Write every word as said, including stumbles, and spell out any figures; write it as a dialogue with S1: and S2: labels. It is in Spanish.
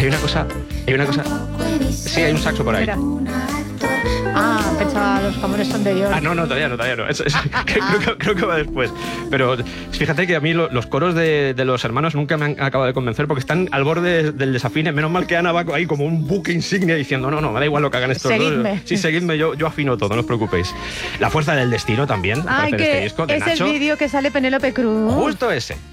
S1: Hay una cosa, hay una cosa. Sí, hay un saxo por ahí.
S2: Espera. Ah, pensaba, los jamones son de Dios.
S1: Ah, no, no, todavía no, todavía no. Es, es, creo, que, creo que va después. Pero fíjate que a mí lo, los coros de, de los hermanos nunca me han acabado de convencer porque están al borde del desafine. Menos mal que Ana va ahí como un buque insignia diciendo, no, no, me da igual lo que hagan estos
S2: Seguidme.
S1: dos. Sí, seguidme, yo, yo afino todo, no os preocupéis. La fuerza del destino también,
S2: Ay,
S1: aparte de
S2: que
S1: este disco, de
S2: es
S1: Nacho.
S2: el vídeo que sale Penélope Cruz.
S1: Justo ese.